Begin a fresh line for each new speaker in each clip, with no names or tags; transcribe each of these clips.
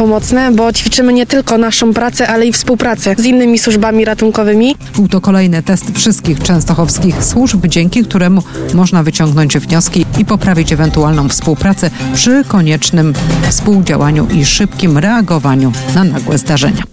pomocne, bo ćwiczymy nie tylko naszą pracę, ale i współpracę z innymi służbami ratunkowymi.
Był to kolejny test wszystkich częstochowskich służb, dzięki któremu można wyciągnąć wnioski i poprawić ewentualną współpracę przy koniecznym współdziałaniu i szybkim reagowaniu na nagłe zdarzenia.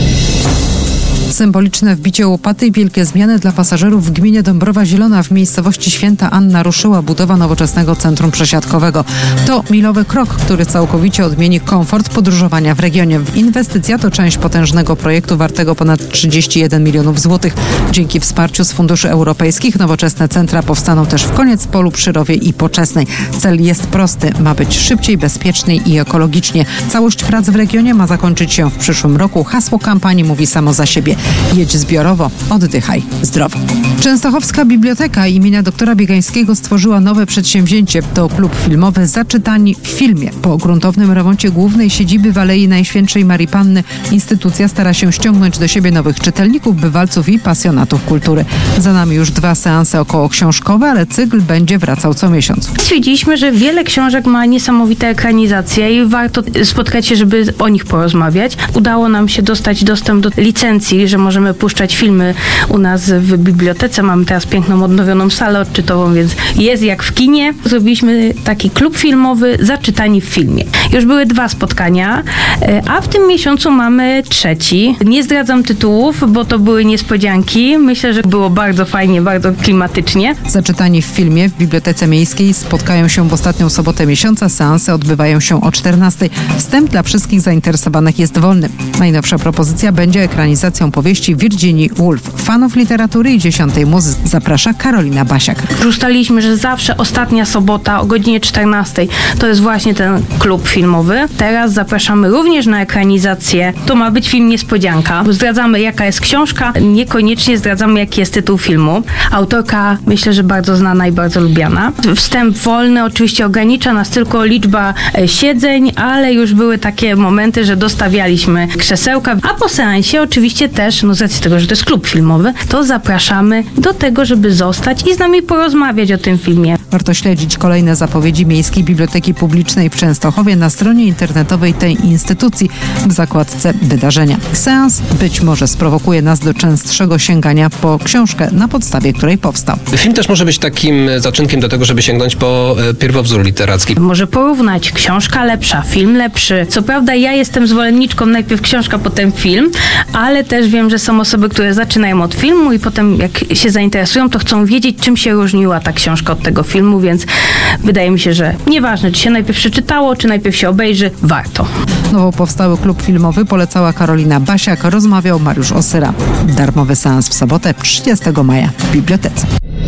Symboliczne wbicie łopaty i wielkie zmiany dla pasażerów w gminie Dąbrowa Zielona w miejscowości Święta Anna ruszyła budowa nowoczesnego centrum przesiadkowego. To milowy krok, który całkowicie odmieni komfort podróżowania w regionie. Inwestycja to część potężnego projektu wartego ponad 31 milionów złotych. Dzięki wsparciu z funduszy europejskich nowoczesne centra powstaną też w Koniecpolu, Przyrowie i Poczesnej. Cel jest prosty. Ma być szybciej, bezpieczniej i ekologicznie. Całość prac w regionie ma zakończyć się w przyszłym roku. Hasło kampanii mówi samo za siebie. Jedź zbiorowo, oddychaj zdrowo. Częstochowska Biblioteka imienia doktora Biegańskiego stworzyła nowe przedsięwzięcie. To klub filmowy Zaczytani w filmie. Po gruntownym remoncie głównej siedziby w Alei Najświętszej Marii Panny instytucja stara się ściągnąć do siebie nowych czytelników, bywalców i pasjonatów kultury. Za nami już 2 seanse okołoksiążkowe, ale cykl będzie wracał co miesiąc.
Stwierdziliśmy, że wiele książek ma niesamowite ekranizacje i warto spotkać się, żeby o nich porozmawiać. Udało nam się dostać dostęp do licencji, że możemy puszczać filmy u nas w bibliotece. Mamy teraz piękną, odnowioną salę odczytową, więc jest jak w kinie. Zrobiliśmy taki klub filmowy Zaczytani w filmie. Już były 2 spotkania, a w tym miesiącu mamy 3. Nie zdradzam tytułów, bo to były niespodzianki. Myślę, że było bardzo fajnie, bardzo klimatycznie.
Zaczytani w filmie w Bibliotece Miejskiej spotkają się w ostatnią sobotę miesiąca. Seanse odbywają się o 14:00. Wstęp dla wszystkich zainteresowanych jest wolny. Najnowsza propozycja będzie ekranizacją powieści Virginia Woolf. Fanów literatury i 10. muzy zaprasza Karolina Basiak.
Ustaliliśmy, że zawsze ostatnia sobota o godzinie 14:00 to jest właśnie ten klub filmowy. Teraz zapraszamy również na ekranizację. To ma być film niespodzianka. Zdradzamy, jaka jest książka, niekoniecznie zdradzamy, jaki jest tytuł filmu. Autorka, myślę, że bardzo znana i bardzo lubiana. Wstęp wolny oczywiście ogranicza nas tylko liczba siedzeń, ale już były takie momenty, że dostawialiśmy krzesełka, a po seansie oczywiście też, z racji tego, że to jest klub filmowy, to zapraszamy do tego, żeby zostać i z nami porozmawiać o tym filmie.
Warto śledzić kolejne zapowiedzi Miejskiej Biblioteki Publicznej w Częstochowie na stronie internetowej tej instytucji w zakładce wydarzenia. Seans być może sprowokuje nas do częstszego sięgania po książkę, na podstawie której powstał.
Film też może być takim zaczynkiem do tego, żeby sięgnąć po pierwowzór literacki.
Może porównać książka lepsza, film lepszy. Co prawda ja jestem zwolenniczką najpierw książka, potem film, ale też wiem, że są osoby, które zaczynają od filmu i potem jak się zainteresują, to chcą wiedzieć, czym się różniła ta książka od tego filmu, więc wydaje mi się, że nieważne, czy się najpierw przeczytało, czy najpierw się obejrzy, warto.
Nowo powstały klub filmowy polecała Karolina Basiak, rozmawiał Mariusz Osyra. Darmowy seans w sobotę 30 maja w bibliotece.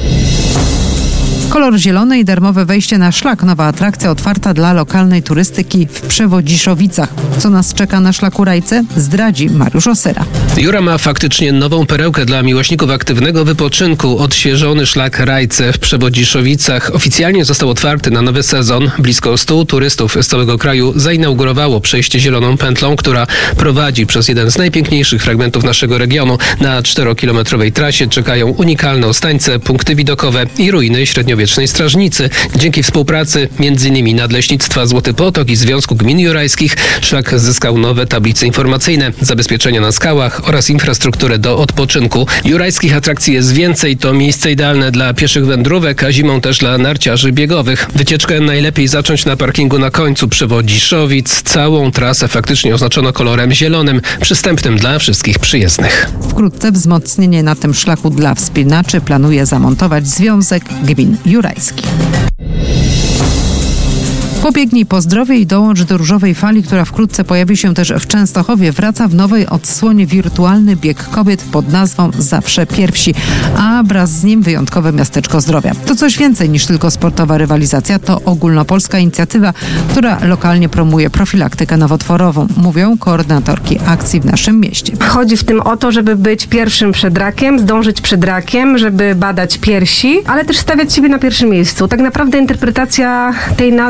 Kolor zielony i darmowe wejście na szlak. Nowa atrakcja otwarta dla lokalnej turystyki w Przewodziszowicach. Co nas czeka na szlaku Rajce? Zdradzi Mariusz Osyra.
Jura ma faktycznie nową perełkę dla miłośników aktywnego wypoczynku. Odświeżony szlak Rajce w Przewodziszowicach oficjalnie został otwarty na nowy sezon. Blisko 100 turystów z całego kraju zainaugurowało przejście zieloną pętlą, która prowadzi przez jeden z najpiękniejszych fragmentów naszego regionu. Na 4-kilometrowej trasie czekają unikalne ostańce, punkty widokowe i ruiny średniowiecznej strażnicy. Dzięki współpracy m.in. Nadleśnictwa Złoty Potok i Związku Gmin Jurajskich szlak zyskał nowe tablice informacyjne, zabezpieczenia na skałach oraz infrastrukturę do odpoczynku. Jurajskich atrakcji jest więcej, to miejsce idealne dla pieszych wędrówek, a zimą też dla narciarzy biegowych. Wycieczkę najlepiej zacząć na parkingu na końcu Przewodziszowic. Całą trasę faktycznie oznaczono kolorem zielonym, przystępnym dla wszystkich przyjezdnych.
Wkrótce wzmocnienie na tym szlaku dla wspinaczy planuje zamontować Związek Gmin Jurajskich. Pobiegnij po zdrowie i dołącz do różowej fali, która wkrótce pojawi się też w Częstochowie. Wraca w nowej odsłonie wirtualny bieg kobiet pod nazwą Zawsze Pierwsi, a wraz z nim wyjątkowe miasteczko zdrowia. To coś więcej niż tylko sportowa rywalizacja, to ogólnopolska inicjatywa, która lokalnie promuje profilaktykę nowotworową, mówią koordynatorki akcji w naszym mieście.
Chodzi w tym o to, żeby być pierwszym przed rakiem, zdążyć przed rakiem, żeby badać piersi, ale też stawiać siebie na pierwszym miejscu. Tak naprawdę interpretacja tej nazwy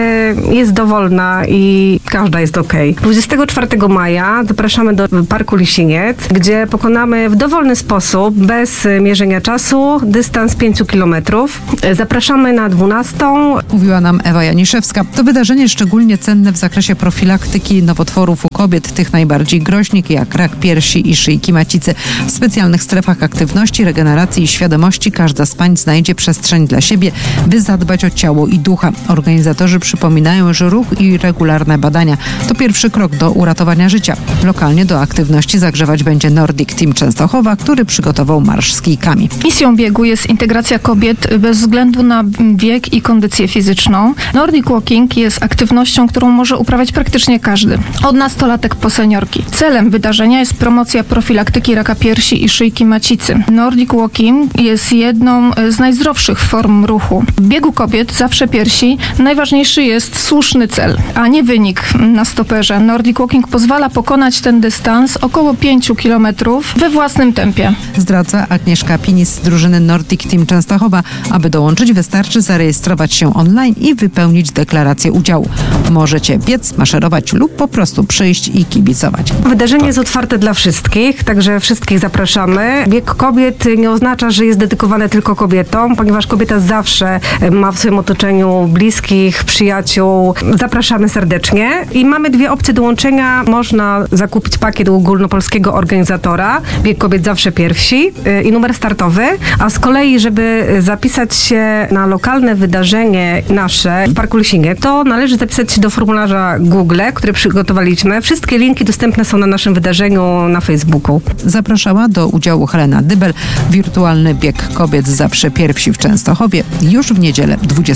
jest dowolna i każda jest okej. 24 maja zapraszamy do Parku Lisiniec, gdzie pokonamy w dowolny sposób, bez mierzenia czasu, dystans 5 km. Zapraszamy na 12.
Mówiła nam Ewa Janiszewska. To wydarzenie szczególnie cenne w zakresie profilaktyki nowotworów u kobiet, tych najbardziej groźnych jak rak piersi i szyjki macicy. W specjalnych strefach aktywności, regeneracji i świadomości każda z pań znajdzie przestrzeń dla siebie, by zadbać o ciało i ducha. Organizatorzy przypominają, że ruch i regularne badania to pierwszy krok do uratowania życia. Lokalnie do aktywności zagrzewać będzie Nordic Team Częstochowa, który przygotował marsz z kijkami.
Misją biegu jest integracja kobiet bez względu na wiek i kondycję fizyczną. Nordic Walking jest aktywnością, którą może uprawiać praktycznie każdy, od nastolatek po seniorki. Celem wydarzenia jest promocja profilaktyki raka piersi i szyjki macicy. Nordic Walking jest jedną z najzdrowszych form ruchu. W biegu kobiet zawsze piersi najważniejszy jest słuszny cel, a nie wynik na stoperze. Nordic Walking pozwala pokonać ten dystans około 5 km we własnym tempie.
Zdradza Agnieszka Pinis z drużyny Nordic Team Częstochowa. Aby dołączyć, wystarczy zarejestrować się online i wypełnić deklarację udziału. Możecie biec, maszerować lub po prostu przyjść i kibicować.
Wydarzenie jest otwarte dla wszystkich, także wszystkich zapraszamy. Bieg kobiet nie oznacza, że jest dedykowane tylko kobietom, ponieważ kobieta zawsze ma w swoim otoczeniu bliskich, przyjaciół. Zapraszamy serdecznie i mamy dwie opcje dołączenia. Można zakupić pakiet u ogólnopolskiego organizatora, bieg kobiet zawsze pierwsi i numer startowy, a z kolei, żeby zapisać się na lokalne wydarzenie nasze w Parku Lisiniec, to należy zapisać się do formularza Google, który przygotowaliśmy. Wszystkie linki dostępne są na naszym wydarzeniu na Facebooku.
Zapraszała do udziału Helena Dybel. Wirtualny bieg kobiet zawsze pierwsi w Częstochowie już w niedzielę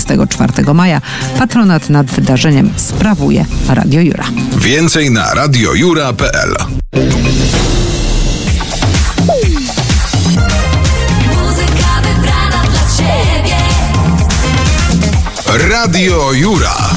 24 maja. Patronat nad wydarzeniem sprawuje Radio Jura.
Więcej na radiojura.pl. Muzyka wybrana dla Ciebie. Radio Jura.